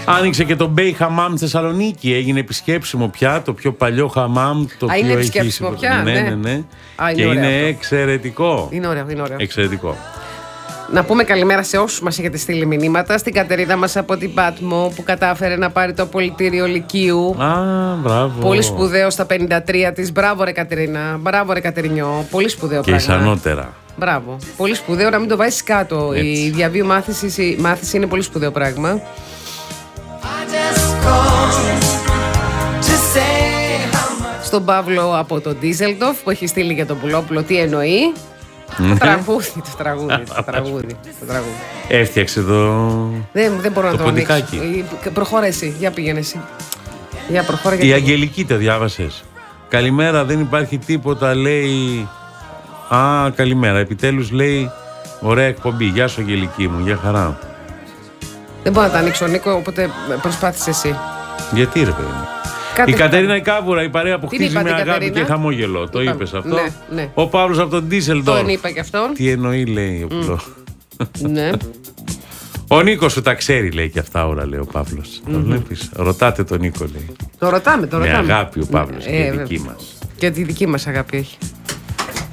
Άνοιξε και το Μπέι Χαμάμ στη Θεσσαλονίκη. Έγινε επισκέψιμο πια. Το πιο παλιό χαμάμ. Το οποίο είναι επισκέψιμο πια. Ναι. Και είναι εξαιρετικό. Είναι ωραίο. Εξαιρετικό. Να πούμε καλημέρα σε όσους μας έχετε στείλει μηνύματα. Στην Κατερίνα μας από την Πάτμο που κατάφερε να πάρει το απολυτήριο Λυκείου. Μπράβο. Πολύ σπουδαίο στα 53 της. Μπράβο ρε Κατερίνα. Μπράβο ρε Κατερινιό. Πολύ σπουδαίο και πράγμα. Και ισανότερα. Μπράβο. Πολύ σπουδαίο να μην το βάζεις κάτω. Έτσι. Η διαβίου μάθηση είναι πολύ σπουδαίο πράγμα. Στον Παύλο από το Ντίζελντοφ που έχει στείλει για τον Πουλόπουλο τι εννοεί. Το τραγούδι. Έφτιαξε Δεν μπορώ να το ανοίξω. Προχώρα εσύ, για πήγαινε εσύ. Η Αγγελική το διάβασες. Καλημέρα, δεν υπάρχει τίποτα, λέει. Καλημέρα, επιτέλους λέει. Ωραία εκπομπή, γεια σου Αγγελική μου, για χαρά. Δεν μπορώ να τα ανοίξω Νίκο, οπότε προσπάθησε εσύ. Γιατί ρε παιδί μου. Η Κατερίνα η Κάβουρα, η παρέα που χτίζει με αγάπη και χαμόγελο. Το είπες αυτό. Ναι. Ο Παύλος από τον Ντίζελντορφ. Τον είπα και αυτόν. Τι εννοεί, λέει ο Πουλό. Ναι. Ο Νίκος σου τα ξέρει, λέει και αυτά ώρα, λέει ο Παύλος. Το βλέπεις. Ρωτάτε τον Νίκο, λέει. Το ρωτάμε. Με αγάπη ο Παύλος και η δική μας. Και τη δική μας αγάπη έχει.